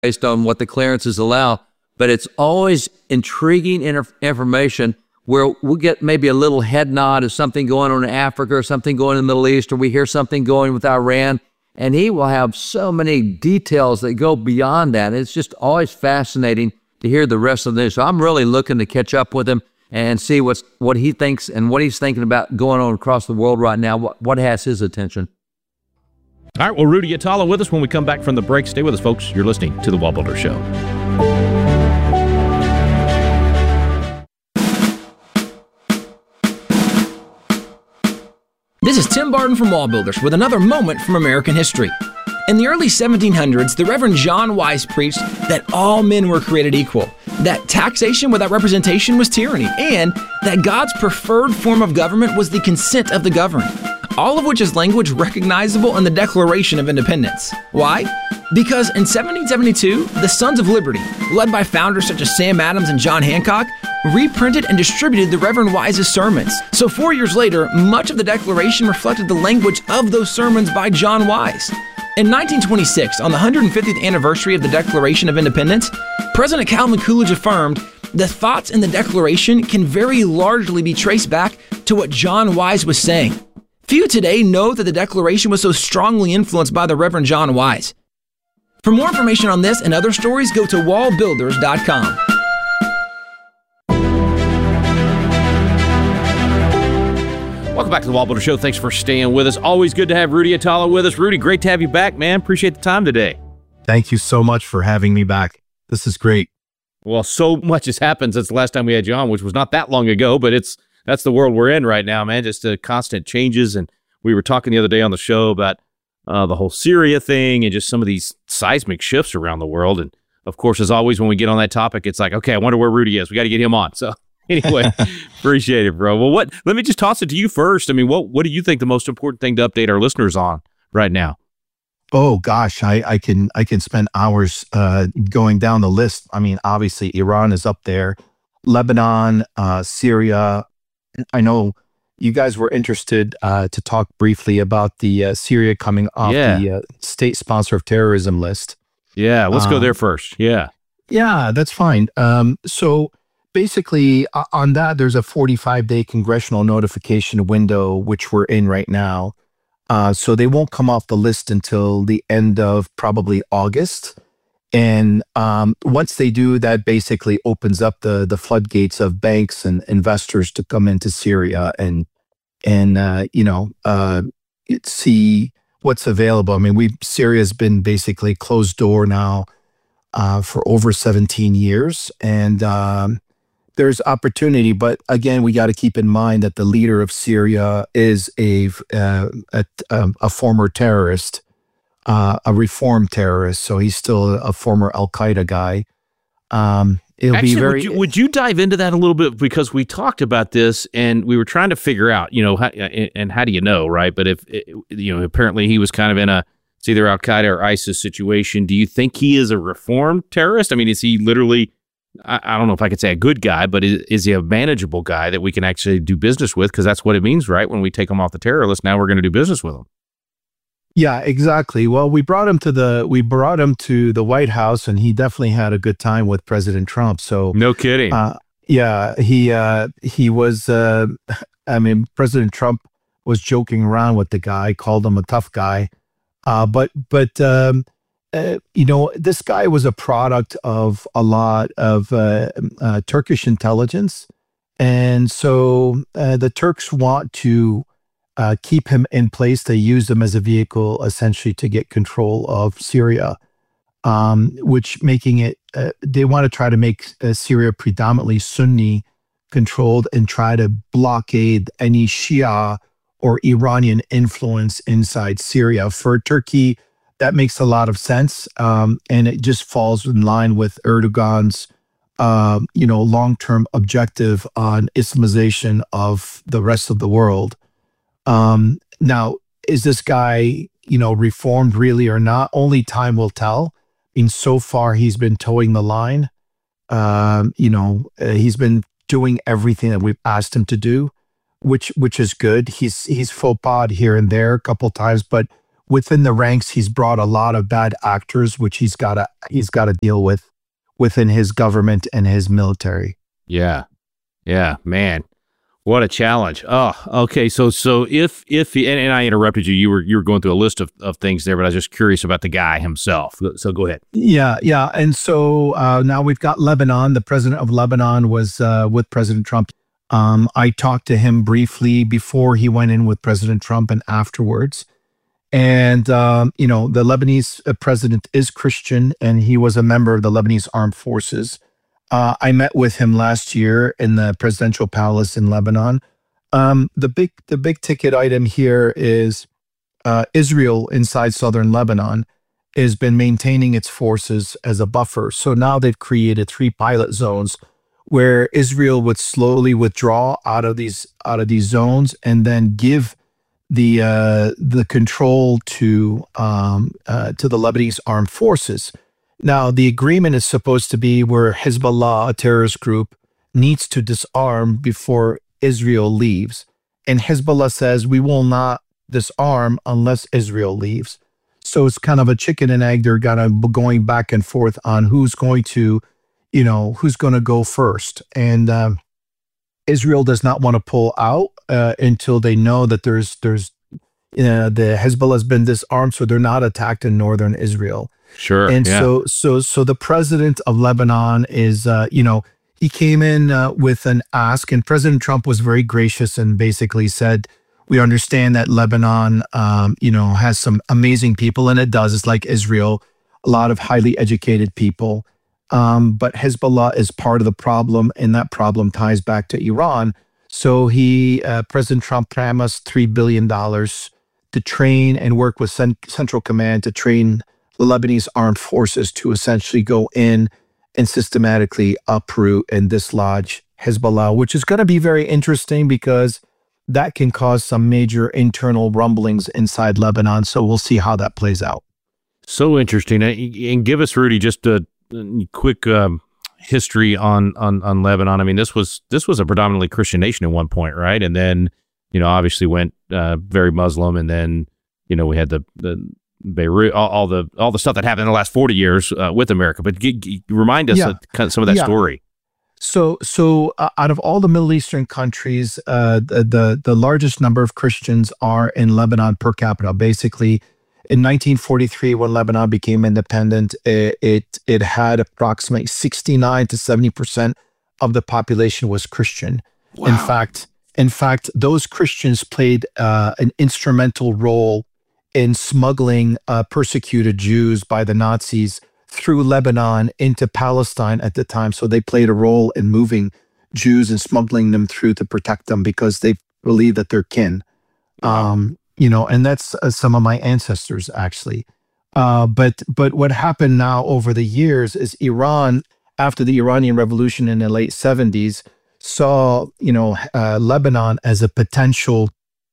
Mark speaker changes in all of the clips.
Speaker 1: based on what the clearances allow, but it's always intriguing information where we'll get maybe a little head nod of something going on in Africa or something going in the Middle East, or we hear something going with Iran, and he will have so many details that go beyond that. It's just always fascinating to hear the rest of the news. So I'm really looking to catch up with him and see what he thinks and what he's thinking about going on across the world right now, what has his attention.
Speaker 2: All right, well, Rudy Atala with us when we come back from the break. Stay with us, folks. You're listening to The Wall Builder Show.
Speaker 3: This is Tim Barton from Wall Builders with another moment from American history. In the early 1700s, the Reverend John Wise preached that all men were created equal, that taxation without representation was tyranny, and that God's preferred form of government was the consent of the governed, all of which is language recognizable in the Declaration of Independence. Why? Because in 1772, the Sons of Liberty, led by founders such as Sam Adams and John Hancock, reprinted and distributed the Reverend Wise's sermons. So 4 years later, much of the Declaration reflected the language of those sermons by John Wise. In 1926, on the 150th anniversary of the Declaration of Independence, President Calvin Coolidge affirmed, "The thoughts in the Declaration can very largely be traced back to what John Wise was saying." Few today know that the Declaration was so strongly influenced by the Reverend John Wise. For more information on this and other stories, go to wallbuilders.com.
Speaker 2: Welcome back to the Wall Builder Show. Thanks for staying with us. Always good to have Rudy Atala with us. Rudy, great to have you back, man. Appreciate the time today.
Speaker 4: Thank you so much for having me back. This is great.
Speaker 2: Well, so much has happened since the last time we had you on, which was not that long ago, but that's the world we're in right now, man. Just constant changes. And we were talking the other day on the show about the whole Syria thing and just some of these seismic shifts around the world. And of course, as always, when we get on that topic, it's like, okay, I wonder where Rudy is. We got to get him on. So anyway, appreciate it, bro. Well, let me just toss it to you first. I mean, what do you think the most important thing to update our listeners on right now?
Speaker 4: Oh gosh, I can spend hours going down the list. I mean, obviously Iran is up there, Lebanon, Syria. I know you guys were interested to talk briefly about the Syria coming off the state sponsor of terrorism list.
Speaker 2: Yeah, let's go there first. Yeah,
Speaker 4: that's fine. So basically, on that, there's a 45-day congressional notification window, which we're in right now. So they won't come off the list until the end of probably August. And once they do, that basically opens up the floodgates of banks and investors to come into Syria and see what's available. I mean, Syria's been basically closed door now for over 17 years. And there's opportunity, but again, we got to keep in mind that the leader of Syria is a former terrorist, a reformed terrorist. So he's still a former Al-Qaeda guy.
Speaker 2: Would you dive into that a little bit? Because we talked about this and we were trying to figure out, how do you know, right? But if, apparently he was kind of in it's either Al-Qaeda or ISIS situation. Do you think he is a reformed terrorist? I mean, is he literally, I don't know if I could say a good guy, but is he a manageable guy that we can actually do business with? Because that's what it means, right? When we take him off the terror list, now we're going to do business with him.
Speaker 4: Yeah, exactly. Well, we brought him to the White House, and he definitely had a good time with President Trump. So
Speaker 2: no kidding.
Speaker 4: He was. President Trump was joking around with the guy, called him a tough guy, but this guy was a product of a lot of Turkish intelligence. And so the Turks want to keep him in place. They use him as a vehicle, essentially, to get control of Syria, which making it, they want to try to make Syria predominantly Sunni controlled and try to blockade any Shia or Iranian influence inside Syria. For Turkey, that makes a lot of sense, and it just falls in line with Erdogan's, long-term objective on Islamization of the rest of the world. Now, is this guy, reformed really or not? Only time will tell. So far, he's been towing the line. He's been doing everything that we've asked him to do, which is good. He's faux pas here and there a couple times, but within the ranks, he's brought a lot of bad actors, which he's got to deal with within his government and his military.
Speaker 2: Yeah, man, what a challenge. Oh, okay. So if and I interrupted you, you were going through a list of things there, but I was just curious about the guy himself. So go ahead.
Speaker 4: Yeah. And so now we've got Lebanon. The president of Lebanon was with President Trump. I talked to him briefly before he went in with President Trump and afterwards. And, the Lebanese president is Christian, and he was a member of the Lebanese Armed Forces. I met with him last year in the presidential palace in Lebanon. The big ticket item here is Israel inside southern Lebanon has been maintaining its forces as a buffer. So now they've created 3 pilot zones where Israel would slowly withdraw out of these zones and then give the control to the Lebanese armed forces. Now, the agreement is supposed to be where Hezbollah, a terrorist group, needs to disarm before Israel leaves. And Hezbollah says, we will not disarm unless Israel leaves. So it's kind of a chicken and egg. They're kind of going back and forth on who's going to go first. And Israel does not want to pull out until they know that the Hezbollah has been disarmed, so they're not attacked in northern Israel.
Speaker 2: Sure.
Speaker 4: And so the president of Lebanon is, he came in with an ask, and President Trump was very gracious and basically said, we understand that Lebanon, has some amazing people, and it does. It's like Israel, a lot of highly educated people. But Hezbollah is part of the problem, and that problem ties back to Iran. So President Trump promised $3 billion to train and work with Central Command to train the Lebanese armed forces to essentially go in and systematically uproot and dislodge Hezbollah, which is going to be very interesting because that can cause some major internal rumblings inside Lebanon. So we'll see how that plays out.
Speaker 2: So interesting. And give us, Rudy, just a quick history on Lebanon. I mean, this was a predominantly Christian nation at one point, right? And then, obviously went very Muslim, and then, we had the Beirut, all the stuff that happened in the last 40 years with America. But remind us of kind of some of that story.
Speaker 4: So out of all the Middle Eastern countries, the largest number of Christians are in Lebanon per capita. Basically, in 1943, when Lebanon became independent, it had approximately 69 to 70% of the population was Christian. Wow. In fact, those Christians played an instrumental role in smuggling persecuted Jews by the Nazis through Lebanon into Palestine at the time. So they played a role in moving Jews and smuggling them through to protect them because they believe that they're kin. And that's some of my ancestors, actually. But what happened now over the years is Iran, after the Iranian Revolution in the late 70s, saw Lebanon as a potential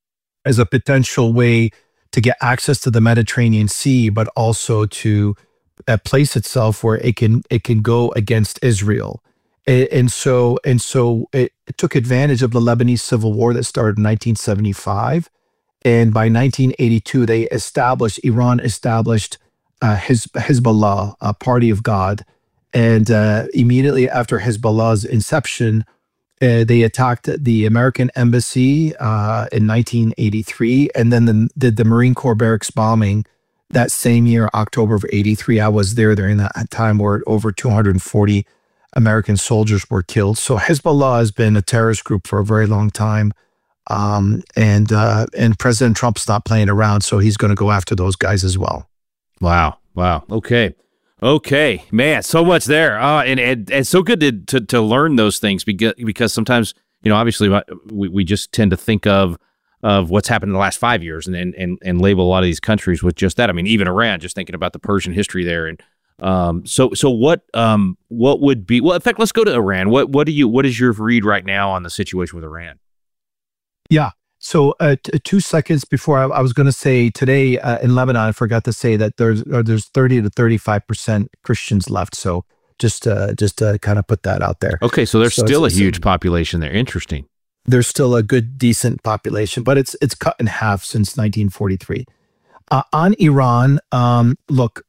Speaker 4: way to get access to the Mediterranean Sea, but also to place itself where it can go against Israel. And so it took advantage of the Lebanese Civil War that started in 1975. And by 1982, Iran established Hezbollah, a party of God. And immediately after Hezbollah's inception, they attacked the American embassy in 1983, and then did the Marine Corps barracks bombing that same year, October of 83. I was there during that time where over 240 American soldiers were killed. So Hezbollah has been a terrorist group for a very long time. And President Trump's not playing around, so he's going to go after those guys as well.
Speaker 2: Wow. Okay, man, so much there. And it's so good to learn those things because sometimes, obviously we just tend to think of what's happened in the last 5 years and label a lot of these countries with just that. I mean, even Iran, just thinking about the Persian history there. And so what would be, well, in fact, let's go to Iran. What is your read right now on the situation with Iran?
Speaker 4: Yeah. So 2 seconds before I was going to say today in Lebanon, I forgot to say that there's 30 to 35% Christians left. So just to kind of put that out there.
Speaker 2: Okay. So there's still a huge population there. Interesting.
Speaker 4: There's still a good, decent population, but it's cut in half since 1943. On Iran, look,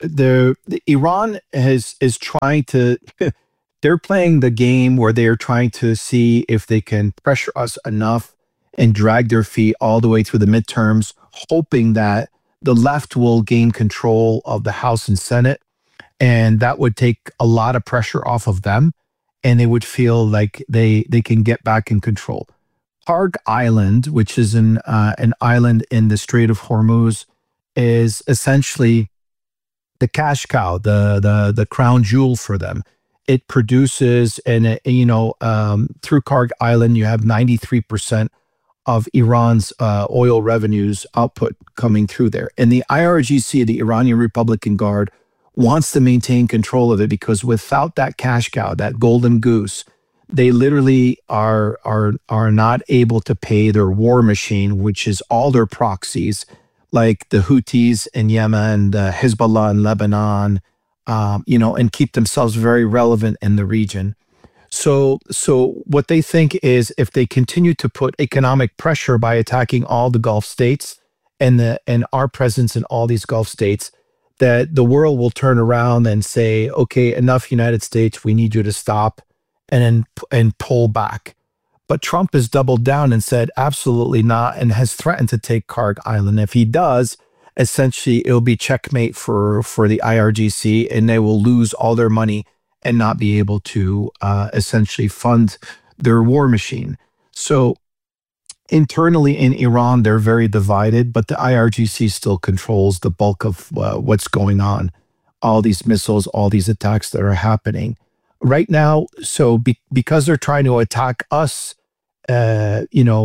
Speaker 4: Iran is trying to. They're playing the game where they are trying to see if they can pressure us enough and drag their feet all the way through the midterms, hoping that the left will gain control of the House and Senate, and that would take a lot of pressure off of them, and they would feel like they can get back in control. Karg Island, which is an island in the Strait of Hormuz, is essentially the cash cow, the crown jewel for them. It produces, and through Karg Island, you have 93% of Iran's oil revenues output coming through there. And the IRGC, the Iranian Republican Guard, wants to maintain control of it because without that cash cow, that golden goose, they literally are not able to pay their war machine, which is all their proxies, like the Houthis in Yemen, the Hezbollah in Lebanon, and keep themselves very relevant in the region. So what they think is if they continue to put economic pressure by attacking all the Gulf states and our presence in all these Gulf states, that the world will turn around and say, okay, enough, United States, we need you to stop and pull back. But Trump has doubled down and said absolutely not, and has threatened to take Karg Island. If he does, essentially it'll be checkmate for the IRGC, and they will lose all their money and not be able to essentially fund their war machine. So internally in Iran, they're very divided, but the IRGC still controls the bulk of what's going on, all these missiles, all these attacks that are happening right now. So because they're trying to attack us, the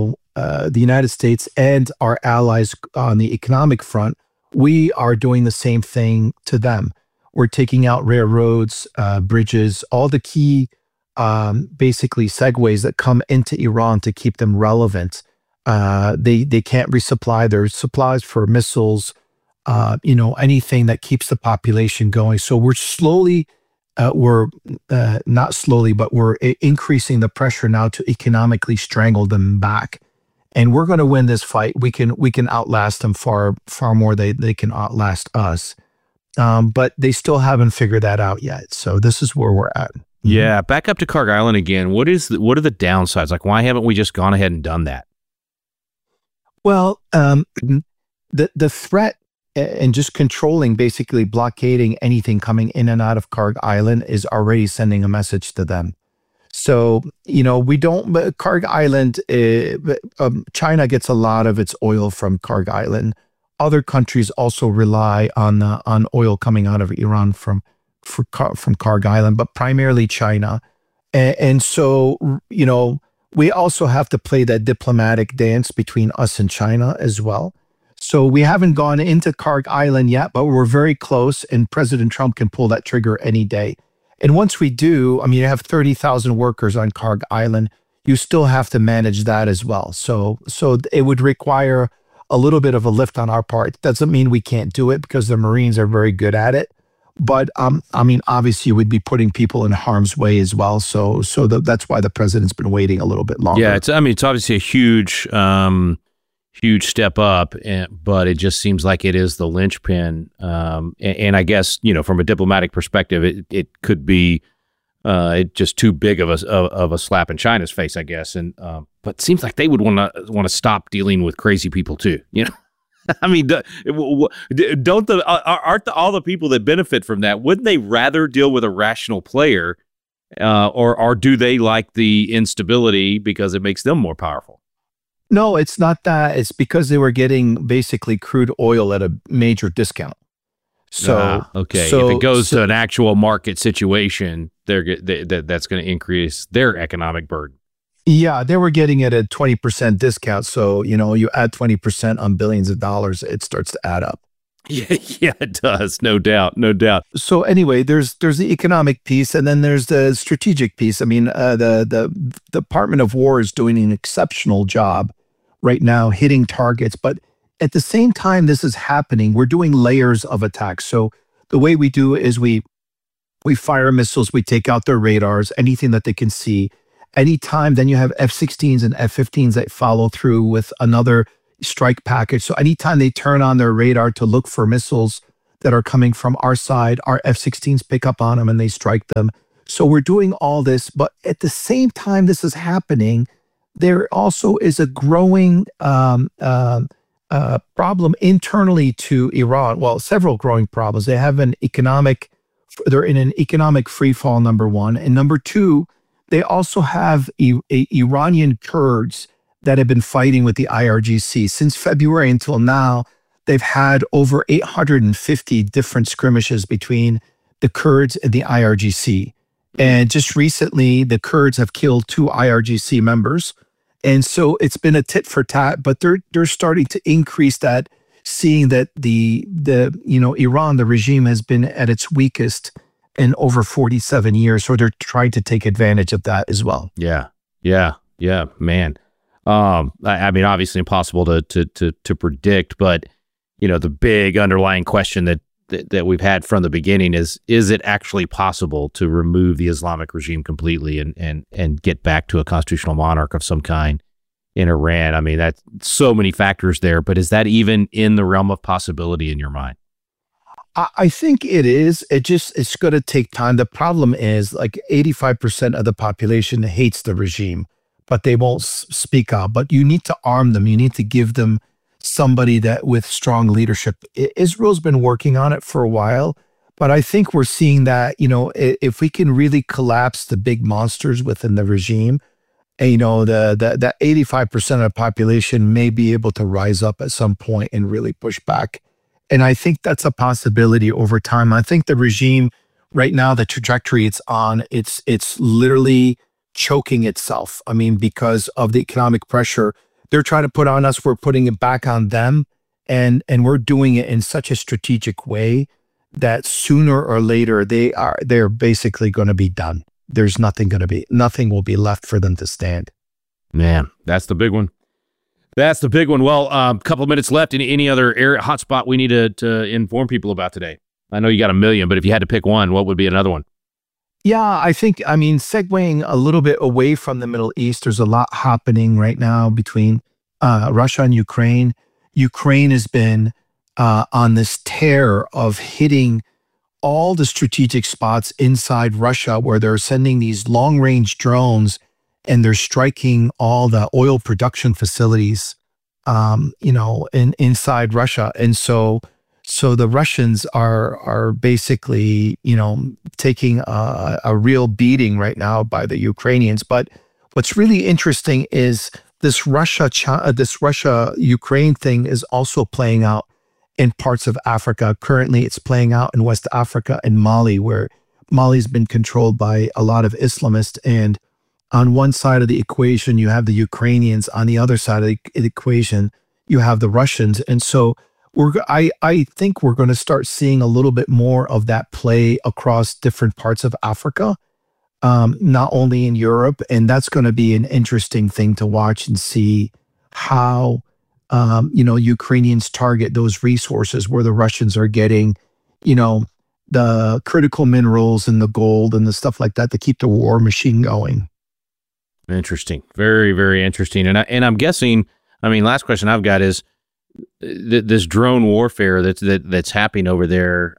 Speaker 4: United States and our allies on the economic front, we are doing the same thing to them. We're taking out railroads, bridges, all the key, basically segues that come into Iran to keep them relevant. They can't resupply their supplies for missiles, anything that keeps the population going. So we're slowly, not slowly, but we're increasing the pressure now to economically strangle them back. And we're going to win this fight. We can outlast them far more than they can outlast us. But they still haven't figured that out yet. So this is where we're at.
Speaker 2: Yeah, back up to Karg Island again. What are the downsides? Like, why haven't we just gone ahead and done that?
Speaker 4: Well, the threat and just controlling, basically blockading anything coming in and out of Karg Island is already sending a message to them. So, we don't, Karg Island, China gets a lot of its oil from Karg Island. Other countries also rely on oil coming out of Iran from Karg Island, but primarily China. And so, we also have to play that diplomatic dance between us and China as well. So we haven't gone into Karg Island yet, but we're very close, and President Trump can pull that trigger any day. And once we do, you have 30,000 workers on Karg Island. You still have to manage that as well. So it would require a little bit of a lift on our part. Doesn't mean we can't do it because the Marines are very good at it. But obviously, you would be putting people in harm's way as well. So that's why the president's been waiting a little bit longer.
Speaker 2: Yeah, it's obviously a huge step up, but it just seems like it is the linchpin. And I guess from a diplomatic perspective, it could be just too big of a slap in China's face, I guess. And but it seems like they would want to stop dealing with crazy people too. Aren't all the people that benefit from that? Wouldn't they rather deal with a rational player, or do they like the instability because it makes them more powerful?
Speaker 4: No, it's not that. It's because they were getting basically crude oil at a major discount. So
Speaker 2: okay, if it goes to an actual market situation, that's going to increase their economic burden.
Speaker 4: Yeah, they were getting it at 20% discount. So, you add 20% on billions of dollars, it starts to add up.
Speaker 2: Yeah, it does. No doubt.
Speaker 4: So anyway, there's the economic piece, and then there's the strategic piece. The Department of War is doing an exceptional job right now hitting targets. But at the same time this is happening, we're doing layers of attacks. So the way we do is we fire missiles, we take out their radars, anything that they can see. Anytime, then you have F-16s and F-15s that follow through with another strike package. So anytime they turn on their radar to look for missiles that are coming from our side, our F-16s pick up on them and they strike them. So we're doing all this, but at the same time this is happening, there also is a growing problem internally to Iran. Well, several growing problems. They're in an economic free fall, number one. And number two, they also have Iranian Kurds that have been fighting with the IRGC. Since February until now, they've had over 850 different skirmishes between the Kurds and the IRGC. And just recently, the Kurds have killed 2 IRGC members. And so it's been a tit for tat, but they're starting to increase that, seeing that Iran, the regime, has been at its weakest in over 47 years. So they're trying to take advantage of that as well.
Speaker 2: Yeah, man. I mean, obviously impossible to predict, but the big underlying question that we've had from the beginning is it actually possible to remove the Islamic regime completely and get back to a constitutional monarch of some kind in Iran? I mean, that's so many factors there, but is that even in the realm of possibility in your mind?
Speaker 4: I think it is. It's going to take time. The problem is like 85% of the population hates the regime, but they won't speak out. But you need to arm them. You need to give them somebody that with strong leadership. Israel's been working on it for a while, but I think we're seeing that, if we can really collapse the big monsters within the regime, that 85% of the population may be able to rise up at some point and really push back. And I think that's a possibility over time. I think the regime right now, the trajectory it's on, it's literally choking itself. I mean, because of the economic pressure they're trying to put on us, we're putting it back on them. And we're doing it in such a strategic way that sooner or later they're basically going to be done. There's nothing will be left for them to stand.
Speaker 2: Man, that's the big one. Well, a couple of minutes left. Any other hotspot we need to inform people about today? I know you got a million, but if you had to pick one, what would be another one?
Speaker 4: Yeah, segueing a little bit away from the Middle East, there's a lot happening right now between Russia and Ukraine. Ukraine has been on this tear of hitting all the strategic spots inside Russia where they're sending these long-range drones and they're striking all the oil production facilities, inside Russia. And so the Russians are basically, taking a real beating right now by the Ukrainians. But what's really interesting is this Russia-Ukraine thing is also playing out in parts of Africa. Currently, it's playing out in West Africa and Mali, where Mali's been controlled by a lot of Islamists. And on one side of the equation, you have the Ukrainians. On the other side of the equation, you have the Russians. And so I think we're going to start seeing a little bit more of that play across different parts of Africa, not only in Europe. And that's going to be an interesting thing to watch and see how, Ukrainians target those resources where the Russians are getting, the critical minerals and the gold and the stuff like that to keep the war machine going.
Speaker 2: Interesting. Very, very interesting. And I'm guessing, last question I've got is this drone warfare that's happening over there,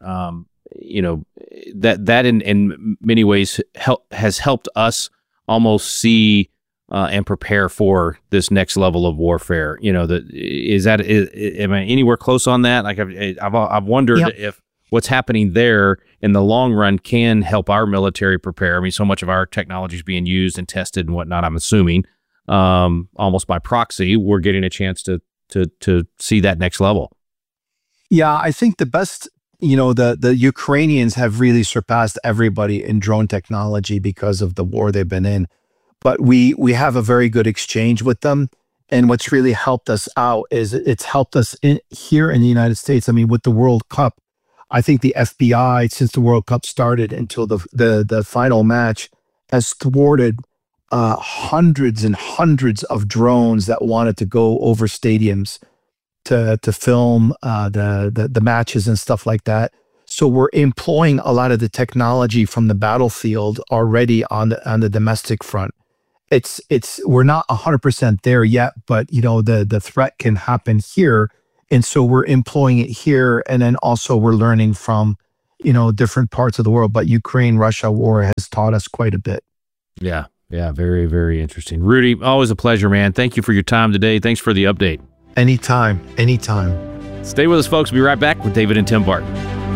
Speaker 2: that in many ways has helped us almost see and prepare for this next level of warfare. Am I anywhere close on that? Like I've wondered if what's happening there in the long run can help our military prepare. So much of our technology is being used and tested and whatnot. I'm assuming almost by proxy, we're getting a chance to see that next level.
Speaker 4: Yeah, I think the best, the Ukrainians have really surpassed everybody in drone technology because of the war they've been in. But we have a very good exchange with them. And what's really helped us out is it's helped us here in the United States. With the World Cup, I think the FBI, since the World Cup started until the final match, has thwarted hundreds and hundreds of drones that wanted to go over stadiums to film the matches and stuff like that. So we're employing a lot of the technology from the battlefield already on the domestic front. we're not 100% there yet, but the threat can happen here. And so we're employing it here. And then also we're learning from, different parts of the world. But Ukraine-Russia war has taught us quite a bit.
Speaker 2: Yeah. Yeah. Very, very interesting. Rudy, always a pleasure, man. Thank you for your time today. Thanks for the update.
Speaker 4: Anytime.
Speaker 2: Stay with us, folks. We'll be right back with David and Tim Barton.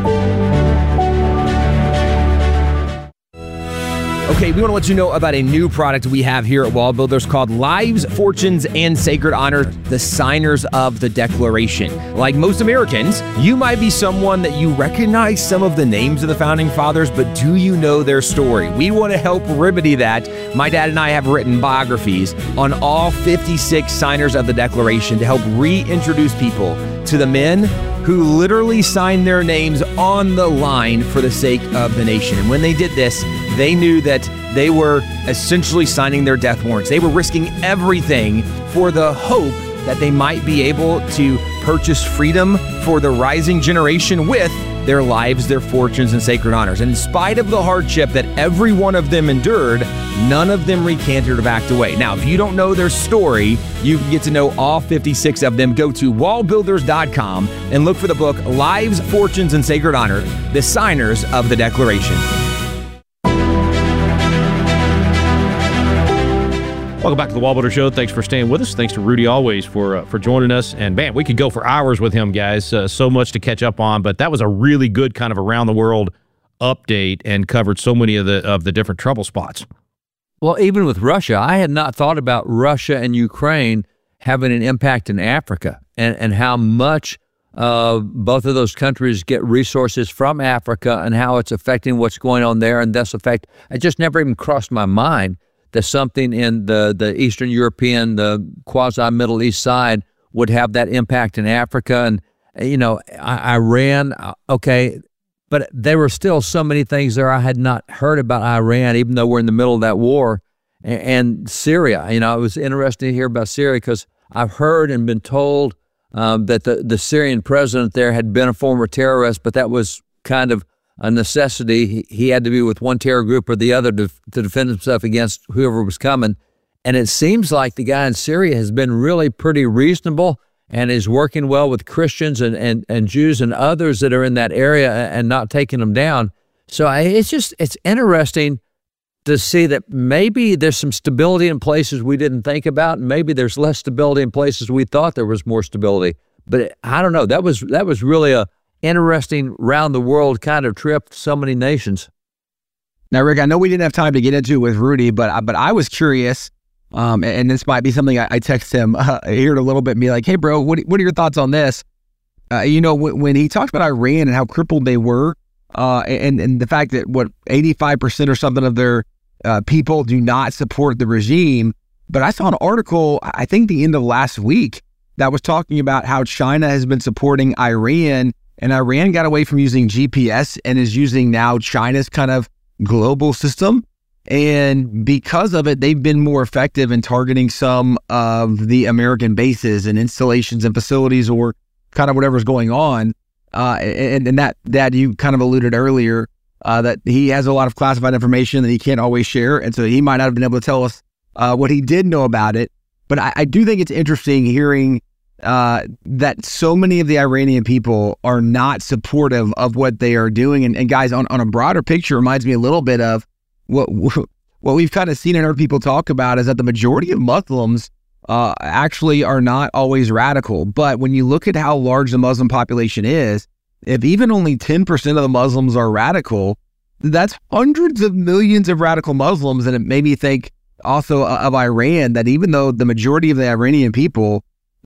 Speaker 3: Okay, we want to let you know about a new product we have here at Wall Builders called Lives, Fortunes, and Sacred Honor, the Signers of the Declaration. Like most Americans, you might be someone that you recognize some of the names of the Founding Fathers, but do you know their story? We want to help remedy that. My dad and I have written biographies on all 56 signers of the Declaration to help reintroduce people to the men who literally signed their names on the line for the sake of the nation. And when they did this, they knew that they were essentially signing their death warrants. They were risking everything for the hope that they might be able to purchase freedom for the rising generation with their lives, their fortunes, and sacred honors. And in spite of the hardship that every one of them endured, none of them recanted or backed away. Now, if you don't know their story, you can get to know all 56 of them. Go to wallbuilders.com and look for the book, Lives, Fortunes, and Sacred Honor, the Signers of the Declaration.
Speaker 2: Welcome back to the Wall Builder Show. Thanks for staying with us. Thanks to Rudy always for joining us. And man, we could go for hours with him, guys. So much to catch up on. But that was a really good kind of around the world update and covered so many of the different trouble spots.
Speaker 1: Well, even with Russia, I had not thought about Russia and Ukraine having an impact in Africa and how much both of those countries get resources from Africa and how it's affecting what's going on there. And thus it just never even crossed my mind that something in the Eastern European, the quasi-Middle East side would have that impact in Africa. And, Iran, okay, but there were still so many things there I had not heard about Iran, even though we're in the middle of that war. And Syria, it was interesting to hear about Syria because I've heard and been told that the Syrian president there had been a former terrorist, but that was kind of a necessity. He had to be with one terror group or the other to defend himself against whoever was coming. And it seems like the guy in Syria has been really pretty reasonable and is working well with Christians and Jews and others that are in that area and not taking them down. So it's interesting to see that maybe there's some stability in places we didn't think about, and maybe there's less stability in places we thought there was more stability. But I don't know. That was really a interesting round the world kind of trip to so many nations.
Speaker 5: Now, Rick, I know we didn't have time to get into it with Rudy, but I was curious, and this might be something I text him here in a little bit and be like, hey, bro, what are your thoughts on this? When he talked about Iran and how crippled they were, and the fact that 85% or something of their people do not support the regime. But I saw an article, I think the end of last week, that was talking about how China has been supporting Iran, and Iran got away from using GPS and is using now China's kind of global system. And because of it, they've been more effective in targeting some of the American bases and installations and facilities or kind of whatever's going on. And that you kind of alluded earlier, that he has a lot of classified information that he can't always share. And so he might not have been able to tell us what he did know about it. But I do think it's interesting hearing that so many of the Iranian people are not supportive of what they are doing. And guys, on a broader picture, reminds me a little bit of what we've kind of seen and heard people talk about, is that the majority of Muslims actually are not always radical. But when you look at how large the Muslim population is, if even only 10% of the Muslims are radical, that's hundreds of millions of radical Muslims. And it made me think also of Iran, that even though the majority of the Iranian people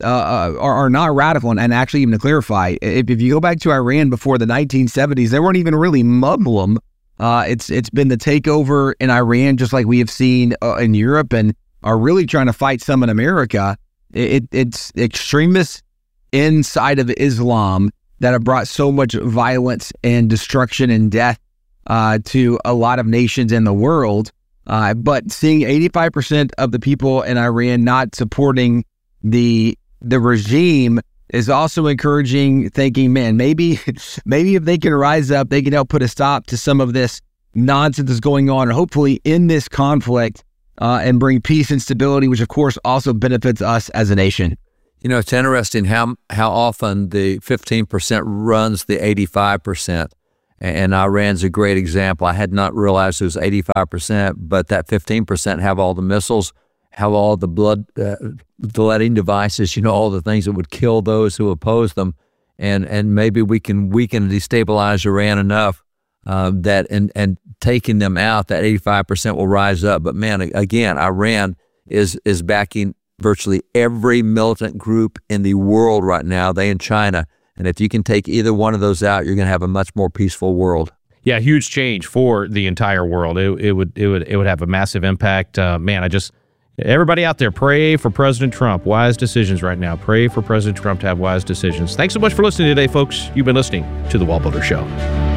Speaker 5: are not radical, and actually, even to clarify, if you go back to Iran before the 1970s, they weren't even really Muslim. It's been the takeover in Iran, just like we have seen in Europe, and are really trying to fight some in America. It's extremists inside of Islam that have brought so much violence and destruction and death to a lot of nations in the world. But seeing 85% of the people in Iran not supporting the regime is also encouraging, thinking, man, maybe if they can rise up, they can help put a stop to some of this nonsense that's going on. And hopefully in this conflict, and bring peace and stability, which of course also benefits us as a nation.
Speaker 1: You know, it's interesting how often the 15% runs the 85%. And Iran's a great example. I had not realized it was 85%, but that 15% have all the missiles, have all the bloodletting devices, all the things that would kill those who oppose them. And maybe we can weaken and destabilize Iran enough that and taking them out, that 85% will rise up. But man, again, Iran is backing virtually every militant group in the world right now, they in China. And if you can take either one of those out, you're going to have a much more peaceful world.
Speaker 2: Yeah, huge change for the entire world. It would have a massive impact. Everybody out there, pray for President Trump. Wise decisions right now. Pray for President Trump to have wise decisions. Thanks so much for listening today, folks. You've been listening to The Wall Builder Show.